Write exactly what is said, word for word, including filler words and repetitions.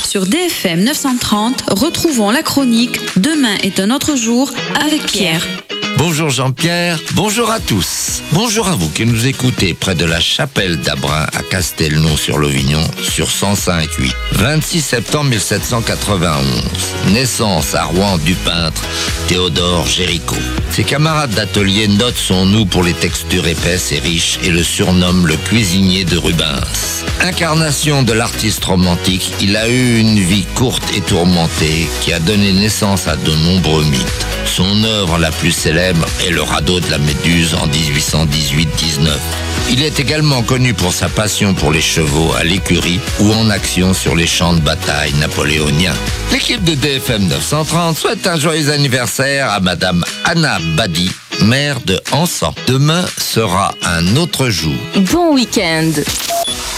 Sur D F M neuf cent trente, retrouvons la chronique Demain est un autre jour avec Pierre. Bonjour Jean-Pierre, bonjour à tous. Bonjour à vous qui nous écoutez près de la chapelle d'Abrin à Castelnau-sur-Lovignon sur cent cinq virgule huit. vingt-six septembre mille sept cent quatre-vingt-onze. Naissance à Rouen du peintre Théodore Géricault. Ses camarades d'atelier notent son nous pour les textures épaisses et riches et le surnomment le cuisinier de Rubens. Incarnation de l'artiste romantique, il a eu une vie courte et tourmentée qui a donné naissance à de nombreux mythes. Son œuvre la plus célèbre est le radeau de la Méduse en dix-huit cent dix-huit dix-neuf. Il est également connu pour sa passion pour les chevaux à l'écurie ou en action sur les champs de bataille napoléoniens. L'équipe de D F M neuf cent trente souhaite un joyeux anniversaire à Madame Anna Badi, maire de Ansan. Demain sera un autre jour. Bon week-end.